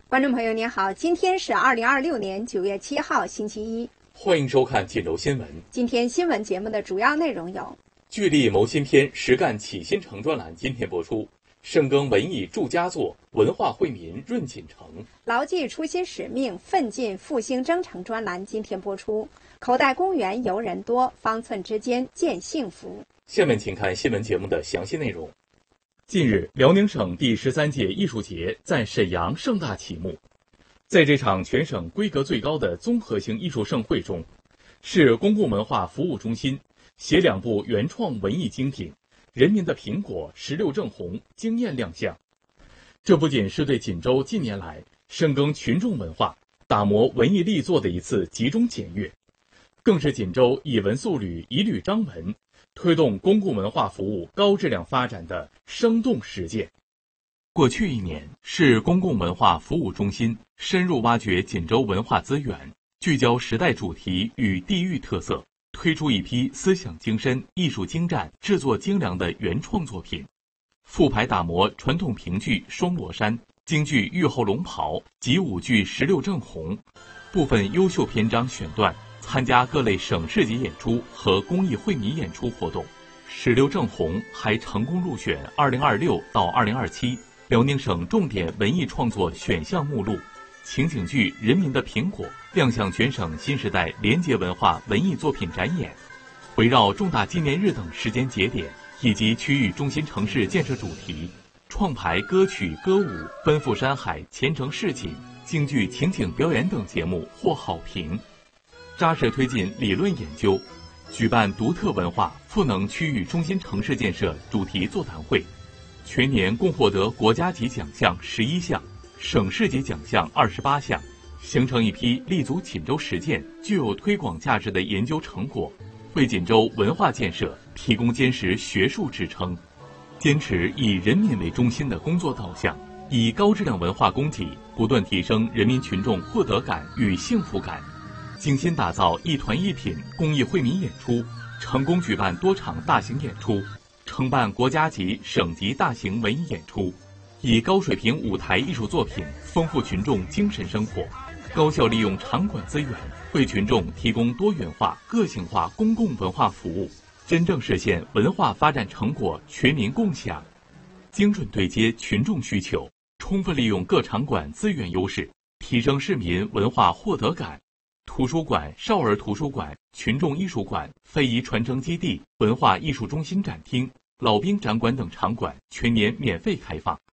观众朋友您好，今天是2026年9月7号星期一， 欢迎收看锦州新闻。 今天新闻节目的主要内容有： 聚力谋新篇，实干启新城专栏今天播出；深耕文艺铸佳作，文化惠民润锦城； 牢记初心使命，奋进复兴征程专栏今天播出；口袋公园游人多，方寸之间见幸福。 下面请看新闻节目的详细内容。近日，辽宁省第13届艺术节在沈阳盛大启幕。在这场全省规格最高的综合性艺术盛会中，市公共文化服务中心携2部原创文艺精品《人民的苹果》《16正红》惊艳亮相。这不仅是对锦州近年来深耕群众文化、打磨文艺力作的一次集中检阅，更是锦州以文塑旅、以旅彰文，推动公共文化服务高质量发展的生动实践。过去1年，市公共文化服务中心深入挖掘锦州文化资源，聚焦时代主题与地域特色，推出一批思想精深、艺术精湛、制作精良的原创作品，复排打磨传统评剧《双罗山》、京剧《玉后龙袍》及舞剧《16正红》，部分优秀篇章选段参加各类省市级演出和公益惠民演出活动。16正红还成功入选2026到2027辽宁省重点文艺创作选项目录，情景剧《人民的苹果》亮相全省新时代联结文化文艺作品展演。围绕重大纪念日等时间节点以及区域中心城市建设主题，创排歌曲歌舞、奔赴山海、前程似锦、京剧情景表演等节目获好评。扎实推进理论研究，举办独特文化赋能区域中心城市建设主题座谈会，全年共获得国家级奖项11项，省市级奖项28项，形成一批立足锦州实践、具有推广价值的研究成果，为锦州文化建设提供坚实学术支撑。坚持以人民为中心的工作导向，以高质量文化供给不断提升人民群众获得感与幸福感，精心打造一团一品公益惠民演出，成功举办多场大型演出，承办国家级、省级大型文艺演出，以高水平舞台艺术作品丰富群众精神生活，高效利用场馆资源，为群众提供多元化、个性化公共文化服务，真正实现文化发展成果全民共享。精准对接群众需求，充分利用各场馆资源优势，提升市民文化获得感。图书馆、少儿图书馆、群众艺术馆、非遗传承基地、文化艺术中心展厅、老兵展馆等场馆全年免费开放。